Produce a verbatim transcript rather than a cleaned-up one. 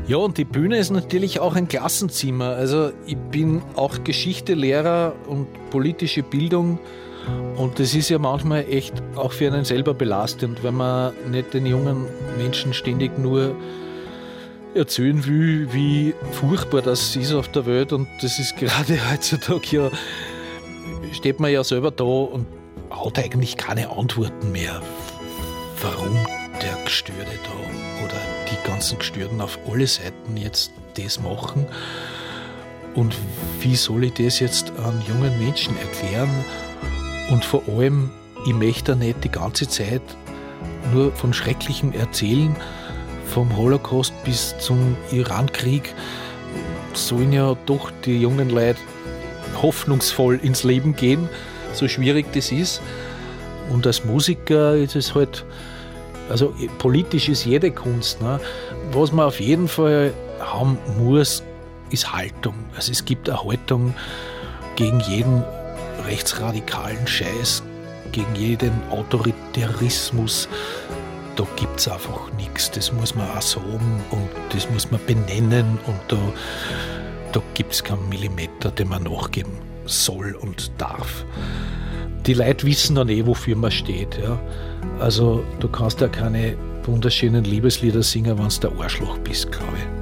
Ja, und die Bühne ist natürlich auch ein Klassenzimmer. Also ich bin auch Geschichtelehrer und politische Bildung und das ist ja manchmal echt auch für einen selber belastend, wenn man nicht den jungen Menschen ständig nur erzählen will, wie furchtbar das ist auf der Welt, und das ist gerade heutzutage ja, steht man ja selber da und hat eigentlich keine Antworten mehr, warum der Gestörte da oder die ganzen Gestörten auf alle Seiten jetzt das machen und wie soll ich das jetzt an jungen Menschen erklären, und vor allem, ich möchte nicht die ganze Zeit nur von Schrecklichem erzählen. Vom Holocaust bis zum Irankrieg sollen ja doch die jungen Leute hoffnungsvoll ins Leben gehen, so schwierig das ist. Und als Musiker ist es halt, also politisch ist jede Kunst, ne? Was man auf jeden Fall haben muss, ist Haltung. Also es gibt eine Haltung gegen jeden rechtsradikalen Scheiß, gegen jeden Autoritarismus. Da gibt es einfach nichts, das muss man auch sagen und das muss man benennen, und da, da gibt es keinen Millimeter, den man nachgeben soll und darf. Die Leute wissen dann eh, wofür man steht. Ja. Also du kannst ja keine wunderschönen Liebeslieder singen, wenn du der Arschloch bist, glaube ich.